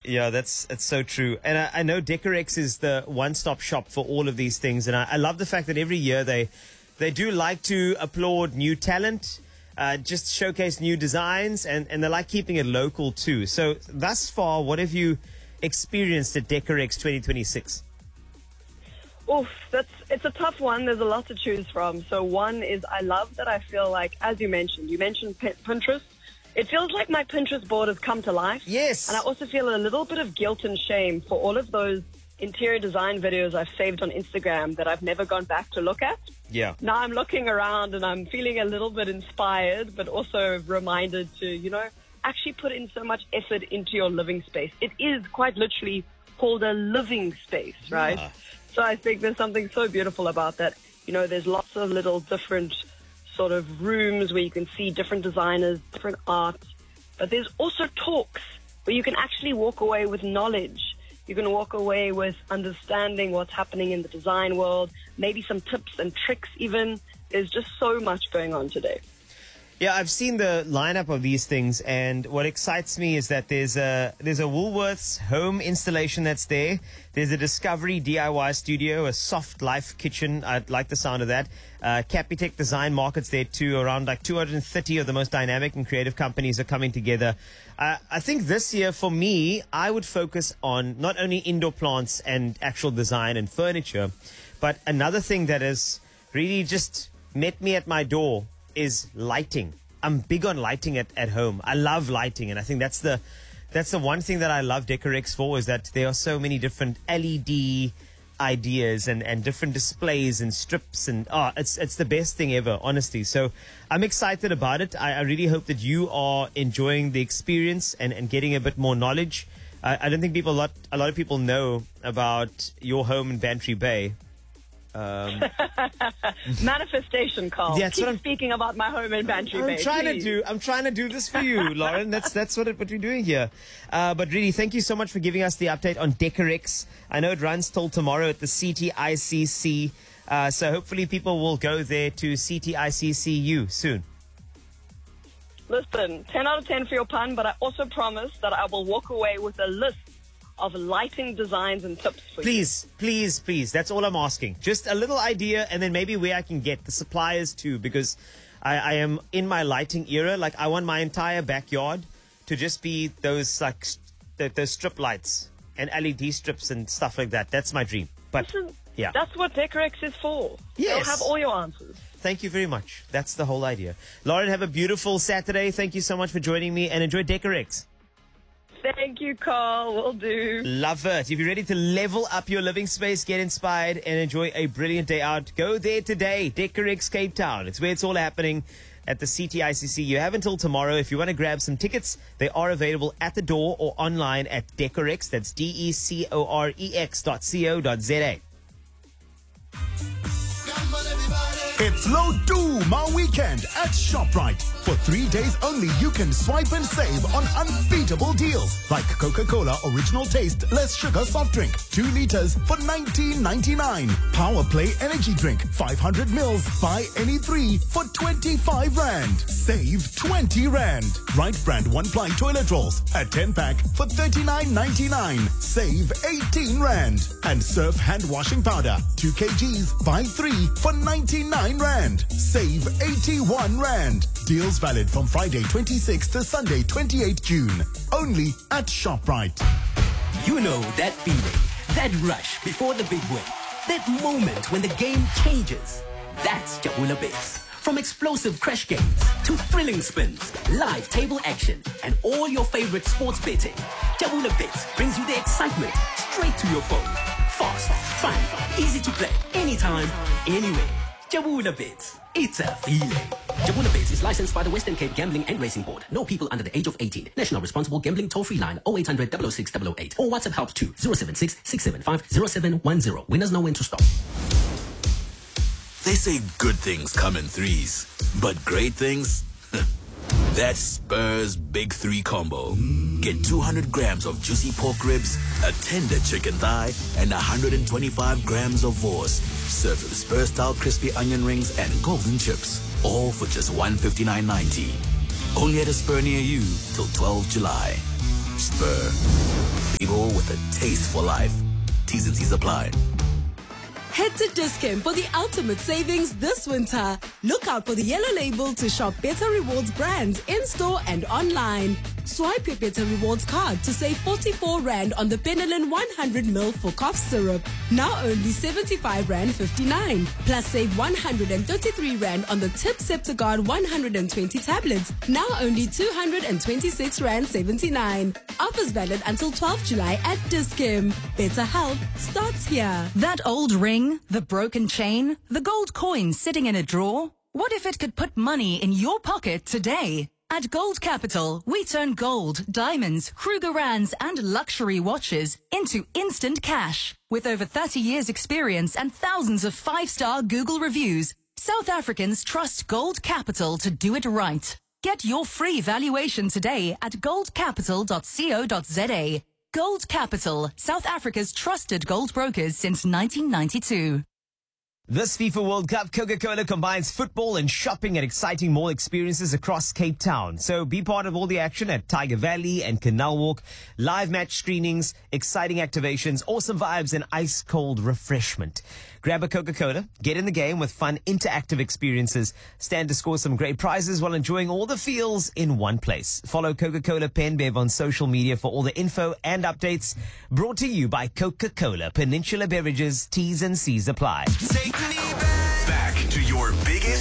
Yeah, it's so true. And I know Decorex is the one-stop shop for all of these things. And I love the fact that every year they do like to applaud new talent, just showcase new designs, and they like keeping it local too. So thus far, what have you experienced at Decorex 2026? Oof, it's a tough one. There's a lot to choose from. So one is I love that I feel like, as you mentioned Pinterest. It feels like my Pinterest board has come to life. Yes. And I also feel a little bit of guilt and shame for all of those interior design videos I've saved on Instagram that I've never gone back to look at. Yeah. Now I'm looking around and I'm feeling a little bit inspired, but also reminded to, actually put in so much effort into your living space. It is quite literally called a living space, right? Yeah. So I think there's something so beautiful about that. There's lots of little different sort of rooms where you can see different designers, different art. But there's also talks where you can actually walk away with knowledge. You can walk away with understanding what's happening in the design world, maybe some tips and tricks even. There's just so much going on today. Yeah, I've seen the lineup of these things, and what excites me is that there's a Woolworths home installation that's there. There's a Discovery DIY studio, a Soft Life kitchen. I like the sound of that. Capitec Design Markets there too. Around like 230 of the most dynamic and creative companies are coming together. I think this year for me, I would focus on not only indoor plants and actual design and furniture, but another thing that has really just met me at my door is lighting. I'm big on lighting at home. I love lighting, and I think that's the one thing that I love Decorex for, is that there are so many different LED ideas and different displays and strips, and it's the best thing ever, honestly. So I'm excited about it. I really hope that you are enjoying the experience and getting a bit more knowledge. I don't think a lot of people know about your home in Bantry Bay. Manifestation, Carl. Yeah, Keep speaking about my home in Bantry Bay. I'm trying to do this for you, Lauren. That's what we're doing here. But really, thank you so much for giving us the update on Decorex. I know it runs till tomorrow at the CTICC. So hopefully people will go there to CTICCU soon. Listen, 10 out of 10 for your pun, but I also promise that I will walk away with a list of lighting designs and tips for you. Please. That's all I'm asking. Just a little idea, and then maybe where I can get the suppliers too, because I am in my lighting era. Like, I want my entire backyard to just be those those strip lights and LED strips and stuff like that. That's my dream. But listen, yeah, that's what Decorex is for. Yes. They'll have all your answers. Thank you very much. That's the whole idea. Lauren, have a beautiful Saturday. Thank you so much for joining me, and enjoy Decorex. Thank you, Carl. Will do. Love it. If you're ready to level up your living space, get inspired, and enjoy a brilliant day out, go there today. Decorex Cape Town. It's where it's all happening at the CTICC. You have until tomorrow. If you want to grab some tickets, they are available at the door or online at Decorex. That's DECOREX.co.za. It's Low Duma weekend at ShopRite. For 3 days only, you can swipe and save on unbeatable deals like Coca-Cola Original Taste Less Sugar Soft Drink, 2 liters for $19.99. Power Play Energy Drink, 500 mils, buy any 3 for 25 Rand. Save 20 Rand. Right brand 1-ply toilet rolls, a 10-pack for $39.99. Save 18 Rand. And Surf hand washing powder, 2 kgs, buy 3 for 99 Rand. Save 81 Rand. Deals valid from Friday 26th to Sunday 28th June. Only at ShopRite. You know that feeling, that rush before the big win, that moment when the game changes. That's Jabula Bits. From explosive crash games to thrilling spins, live table action, and all your favorite sports betting, Jabula Bits brings you the excitement straight to your phone. Fast, fun, easy to play, anytime, anywhere. Jabula Bits. It's a feeling. Jabula Bits is licensed by the Western Cape Gambling and Racing Board. No people under the age of 18. National Responsible Gambling Toll-Free Line 0800 006 008 or WhatsApp help to 076 675 0710. Winners know when to stop. They say good things come in threes, but great things? That's Spur's Big 3 combo. Get 200 grams of juicy pork ribs, a tender chicken thigh, and 125 grams of vorst. Served with Spur-style crispy onion rings and golden chips. All for just $159.90. Only at a Spur near you till 12 July. Spur. Be the taste for life. T's and C's apply. Head to Dis-Chem for the ultimate savings this winter. Look out for the yellow label to shop Better Rewards brands in-store and online. Swipe your Better Rewards card to save 44 Rand on the Penilyn 100ml for cough syrup. Now only 75 Rand 59. Plus save 133 Rand on the Tip Septiguard 120 tablets. Now only 226 Rand 79. Offers valid until 12 July at Dis-Chem. Better health starts here. That old ring, the broken chain, the gold coin sitting in a drawer. What if it could put money in your pocket today? At Gold Capital, we turn gold, diamonds, Krugerrands and luxury watches into instant cash. With over 30 years experience and thousands of 5-star Google reviews, South Africans trust Gold Capital to do it right. Get your free valuation today at goldcapital.co.za. Gold Capital, South Africa's trusted gold brokers since 1992. This FIFA World Cup, Coca-Cola combines football and shopping and exciting mall experiences across Cape Town. So be part of all the action at Tiger Valley and Canal Walk. Live match screenings, exciting activations, awesome vibes and ice-cold refreshment. Grab a Coca-Cola, get in the game with fun, interactive experiences. Stand to score some great prizes while enjoying all the feels in one place. Follow Coca-Cola PenBev on social media for all the info and updates. Brought to you by Coca-Cola, Peninsula Beverages, T's and C's apply. Back to your big